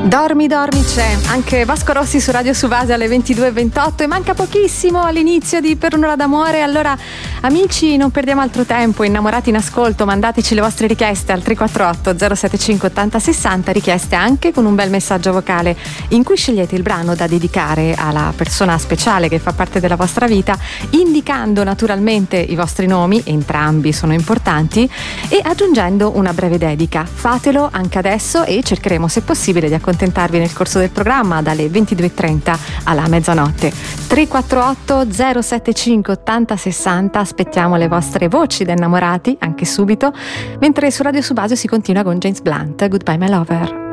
Dormi c'è anche Vasco Rossi su Radio Subase alle 22:28 e manca pochissimo all'inizio di Per un'ora d'amore. Allora amici, non perdiamo altro tempo, innamorati in ascolto, mandateci le vostre richieste al 348 075 80 60, richieste anche con un bel messaggio vocale in cui scegliete il brano da dedicare alla persona speciale che fa parte della vostra vita, indicando naturalmente i vostri nomi, entrambi sono importanti, e aggiungendo una breve dedica. Fatelo anche adesso e cercheremo se possibile di accontentarvi nel corso del programma dalle 22:30 alla mezzanotte. 348 075 80 60, aspettiamo le vostre voci da innamorati anche subito, mentre su Radio Subasio si continua con James Blunt, Goodbye My Lover.